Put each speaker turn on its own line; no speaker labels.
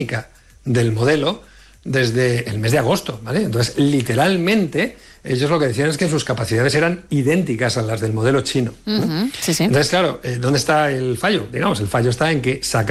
del modelo desde el mes de agosto, ¿vale? Entonces, literalmente, ellos lo que decían es que sus capacidades eran idénticas a las del modelo chino.
Sí, sí.
Entonces, claro, ¿dónde está el fallo? Digamos, el fallo está en que sacar